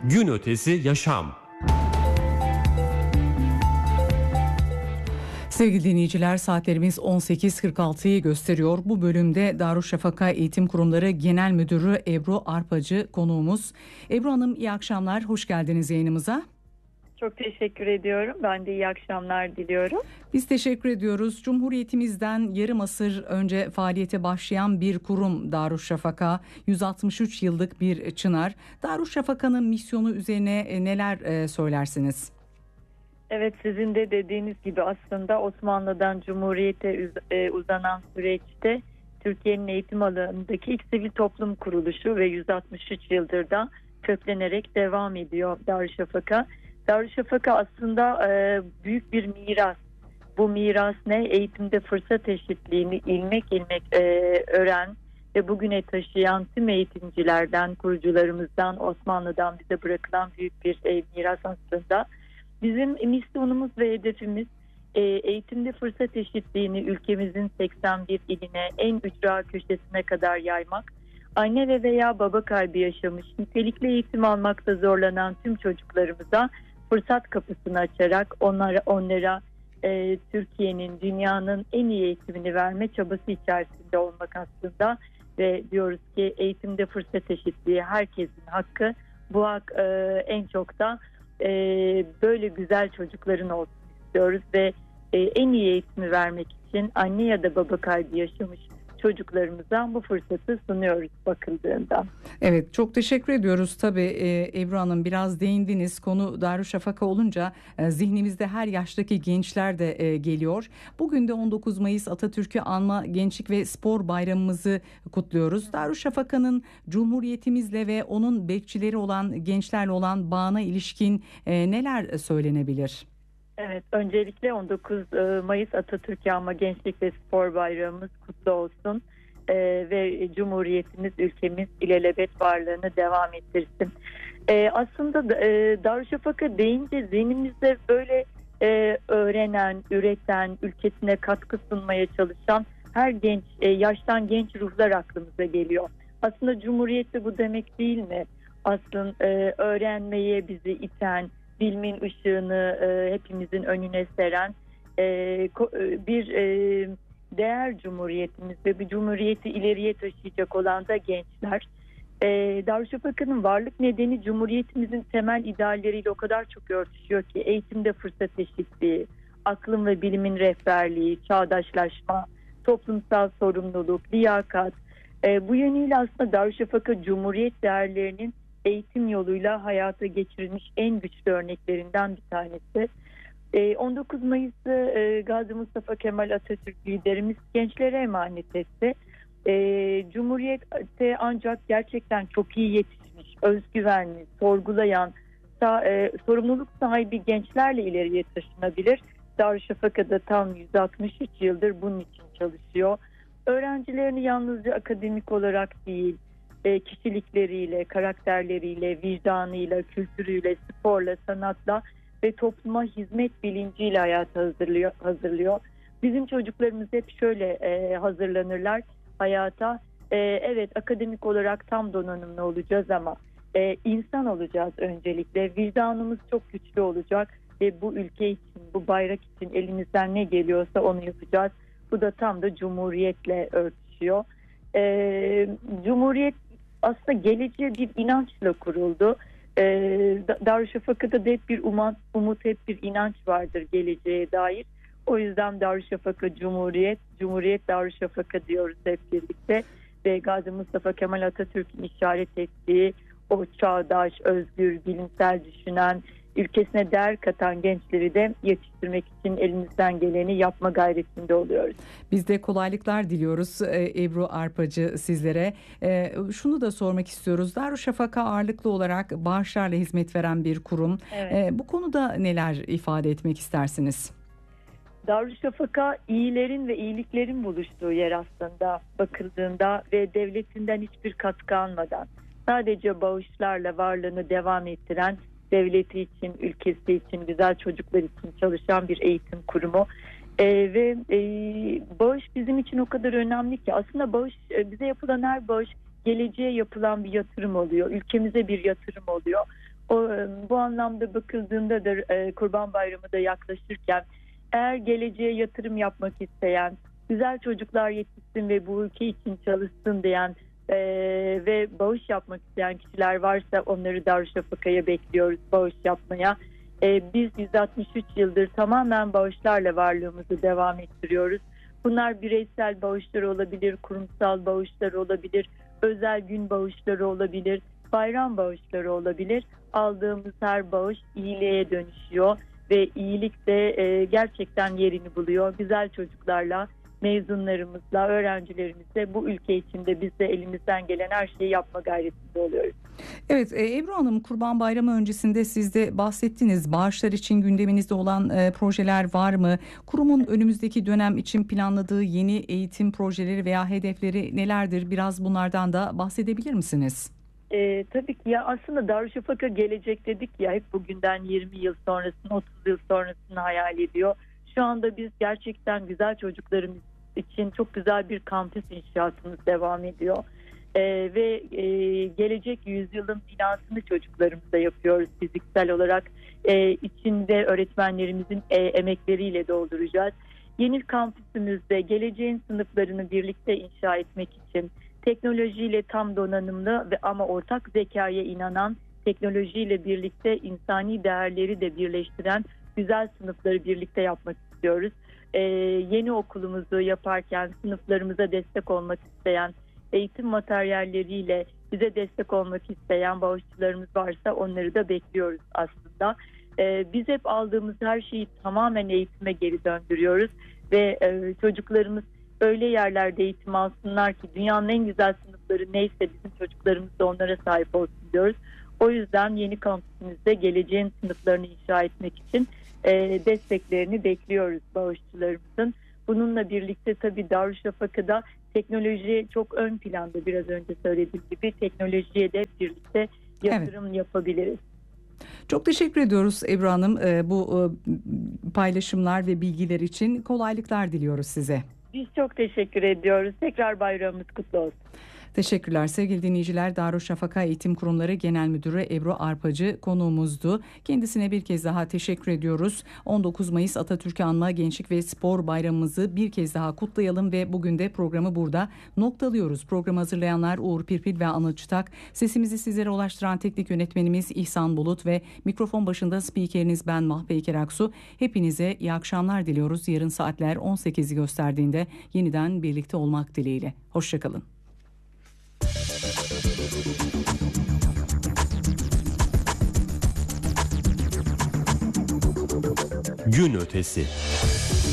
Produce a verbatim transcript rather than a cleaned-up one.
Gün ötesi yaşam. Sevgili dinleyiciler, saatlerimiz on sekiz kırk altıyı gösteriyor. Bu bölümde Darüşşafaka Eğitim Kurumları Genel Müdürü Ebru Arpacı konuğumuz. Ebru Hanım, iyi akşamlar, hoş geldiniz yayınımıza. Çok teşekkür ediyorum. Ben de iyi akşamlar diliyorum. Biz teşekkür ediyoruz. Cumhuriyetimizden yarım asır önce faaliyete başlayan bir kurum Darüşşafaka. yüz altmış üç yıllık bir çınar. Darüşşafaka'nın misyonu üzerine neler söylersiniz? Evet, sizin de dediğiniz gibi aslında Osmanlı'dan Cumhuriyet'e uzanan süreçte Türkiye'nin eğitim alanındaki ilk sivil toplum kuruluşu ve yüz altmış üç yıldır da köklenerek devam ediyor Darüşşafaka. Darüşşafaka aslında e, büyük bir miras. Bu miras ne? Eğitimde fırsat eşitliğini ilmek ilmek e, öğren ve bugüne taşıyan tüm eğitimcilerden, kurucularımızdan, Osmanlı'dan bize bırakılan büyük bir e, miras aslında. Bizim misyonumuz ve hedefimiz e, eğitimde fırsat eşitliğini ülkemizin seksen bir iline, en ücra köşesine kadar yaymak. Anne ve veya baba kaybı yaşamış, nitelikli eğitim almakta zorlanan tüm çocuklarımıza fırsat kapısını açarak onlara, onlara e, Türkiye'nin, dünyanın en iyi eğitimini verme çabası içerisinde olmak aslında. Ve diyoruz ki eğitimde fırsat eşitliği herkesin hakkı. Bu hak e, en çok da e, böyle güzel çocukların olsun istiyoruz ve e, en iyi eğitimi vermek için anne ya da baba kaybı yaşamış çocuklarımıza bu fırsatı sunuyoruz bakıldığında. Evet, çok teşekkür ediyoruz. Tabii e, Ebru Hanım, biraz değindiniz. Konu Darüşşafaka olunca e, zihnimizde her yaştaki gençler de e, geliyor. Bugün de on dokuz Mayıs Atatürk'ü anma Gençlik ve Spor Bayramımızı kutluyoruz. Darüşşafaka'nın Cumhuriyetimizle ve onun bekçileri olan gençlerle olan bağına ilişkin e, neler söylenebilir? Evet, öncelikle on dokuz Mayıs Atatürk'ü anma Gençlik ve Spor Bayramımız kutlu olsun ee, ve Cumhuriyetimiz, ülkemiz ilelebet varlığını devam ettirsin. Ee, aslında e, Darüşşafaka deyince zihnimizde böyle e, öğrenen, üreten, ülkesine katkı sunmaya çalışan her genç, e, yaştan genç ruhlar aklımıza geliyor. Aslında Cumhuriyet de bu demek değil mi? Aslında e, öğrenmeye bizi iten, bilimin ışığını e, hepimizin önüne seren e, ko- bir e, değer cumhuriyetimiz ve bir cumhuriyeti ileriye taşıyacak olan da gençler. E, Darüşşafaka'nın varlık nedeni cumhuriyetimizin temel idealleriyle o kadar çok örtüşüyor ki eğitimde fırsat eşitliği, aklın ve bilimin rehberliği, çağdaşlaşma, toplumsal sorumluluk, liyakat. E, bu yönüyle aslında Darüşşafaka Cumhuriyet değerlerinin eğitim yoluyla hayata geçirilmiş en güçlü örneklerinden bir tanesi. on dokuz Mayıs'ı Gazi Mustafa Kemal Atatürk liderimiz gençlere emanet etti. Cumhuriyette ancak gerçekten çok iyi yetişmiş, özgüvenli, sorgulayan, sorumluluk sahibi gençlerle ileriye taşınabilir. Darüşşafaka'da tam yüz altmış üç yıldır bunun için çalışıyor. Öğrencilerini yalnızca akademik olarak değil, kişilikleriyle, karakterleriyle, vicdanıyla, kültürüyle, sporla, sanatla ve topluma hizmet bilinciyle hayata hazırlıyor. hazırlıyor. Bizim çocuklarımız hep şöyle e, hazırlanırlar hayata. E, evet, akademik olarak tam donanımlı olacağız ama e, insan olacağız öncelikle. Vicdanımız çok güçlü olacak ve bu ülke için, bu bayrak için elimizden ne geliyorsa onu yapacağız. Bu da tam da Cumhuriyet'le örtüşüyor. E, Cumhuriyet aslında geleceğe bir inançla kuruldu. Ee, Darüşşafaka'da da hep bir umut, umut, hep bir inanç vardır geleceğe dair. O yüzden Darüşşafaka Cumhuriyet, Cumhuriyet Darüşşafaka diyoruz hep birlikte. Ve Gazi Mustafa Kemal Atatürk'ün işaret ettiği o çağdaş, özgür, bilimsel düşünen, ülkesine değer katan gençleri de yetiştirmek için elimizden geleni yapma gayretinde oluyoruz. Biz de kolaylıklar diliyoruz Ebru Arpacı sizlere. Şunu da sormak istiyoruz. Darüşşafaka ağırlıklı olarak bağışlarla hizmet veren bir kurum. Evet. Bu konuda neler ifade etmek istersiniz? Darüşşafaka iyilerin ve iyiliklerin buluştuğu yer aslında bakıldığında ve devletinden hiçbir katkı almadan sadece bağışlarla varlığını devam ettiren, devleti için, ülkesi için, güzel çocuklar için çalışan bir eğitim kurumu. Ee, ve e, bağış bizim için o kadar önemli ki aslında bağış, bize yapılan her bağış geleceğe yapılan bir yatırım oluyor. Ülkemize bir yatırım oluyor. O, O, bu anlamda bakıldığında da e, Kurban Bayramı da yaklaşırken eğer geleceğe yatırım yapmak isteyen, güzel çocuklar yetişsin ve bu ülke için çalışsın diyen e, ve bağış yapmak isteyen kişiler varsa onları Darüşşafaka'ya bekliyoruz bağış yapmaya. E, biz yüz altmış üç yıldır tamamen bağışlarla varlığımızı devam ettiriyoruz. Bunlar bireysel bağışlar olabilir, kurumsal bağışlar olabilir, özel gün bağışları olabilir, bayram bağışları olabilir. Aldığımız her bağış iyiliğe dönüşüyor ve iyilik de e, gerçekten yerini buluyor. Güzel çocuklarla, mezunlarımızla, öğrencilerimizle bu ülke içinde biz de elimizden gelen her şeyi yapma gayretinde oluyoruz. Evet, e, Ebru Hanım, Kurban Bayramı öncesinde siz de bahsettiniz. Bağışlar için gündeminizde olan e, projeler var mı? Kurumun önümüzdeki dönem için planladığı yeni eğitim projeleri veya hedefleri nelerdir? Biraz bunlardan da bahsedebilir misiniz? Ee, tabii ki ya aslında Darüşşafaka gelecek dedik ya, hep bugünden yirmi yıl sonrasını, otuz yıl sonrasını hayal ediyor. Şu anda biz gerçekten güzel çocuklarımız için çok güzel bir kampüs inşaatımız devam ediyor. Ee, ve e, gelecek yüzyılın binasını çocuklarımıza yapıyoruz fiziksel olarak. Ee, içinde öğretmenlerimizin e, emekleriyle dolduracağız. Yeni kampüsümüzde geleceğin sınıflarını birlikte inşa etmek için teknolojiyle tam donanımlı ve ama ortak zekaya inanan, teknolojiyle birlikte insani değerleri de birleştiren güzel sınıfları birlikte yapmak istiyoruz. Ee, yeni okulumuzu yaparken sınıflarımıza destek olmak isteyen, eğitim materyalleriyle bize destek olmak isteyen bağışçılarımız varsa onları da bekliyoruz aslında. Ee, biz hep aldığımız her şeyi tamamen eğitime geri döndürüyoruz ve e, çocuklarımız öyle yerlerde eğitim alsınlar ki dünyanın en güzel sınıfları neyse bizim çocuklarımız da onlara sahip olsun diyoruz. O yüzden yeni kampüsümüzde geleceğin sınıflarını inşa etmek için e, desteklerini bekliyoruz bağışçılarımızın. Bununla birlikte tabii Darüşşafaka'da teknoloji çok ön planda, biraz önce söylediğim gibi teknolojiye de birlikte yatırım evet. yapabiliriz. Çok teşekkür ediyoruz Ebru Hanım, e, bu e, paylaşımlar ve bilgiler için. Kolaylıklar diliyoruz size. Biz çok teşekkür ediyoruz. Tekrar bayramımız kutlu olsun. Teşekkürler sevgili dinleyiciler. Darüşşafaka Eğitim Kurumları Genel Müdürü Ebru Arpacı konuğumuzdu. Kendisine bir kez daha teşekkür ediyoruz. on dokuz Mayıs Atatürk'ü Anma Gençlik ve Spor Bayramımızı bir kez daha kutlayalım ve bugün de programı burada noktalıyoruz. Programı hazırlayanlar Uğur Pirpil ve Anıl Çıtak. Sesimizi sizlere ulaştıran teknik yönetmenimiz İhsan Bulut ve mikrofon başında spikeriniz ben Mahpeyker Aksu. Hepinize iyi akşamlar diliyoruz. Yarın saatler on sekizi gösterdiğinde yeniden birlikte olmak dileğiyle. Hoşçakalın. Gün ötesi.